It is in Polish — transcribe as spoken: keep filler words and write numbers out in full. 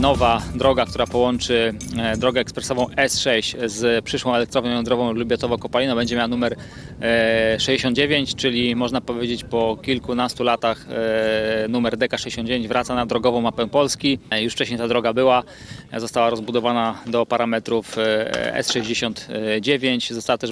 nowa droga, która połączy drogę ekspresową S sześć z przyszłą elektrownią jądrową Lubiatowo-Kopalina, będzie miała numer sześćdziesiąt dziewięć, czyli można powiedzieć po kilkunastu latach numer D K sześćdziesiąt dziewięć wraca na drogową mapę Polski. Już wcześniej ta droga była, została rozbudowana do parametrów S sześćdziesiąt dziewięć, została też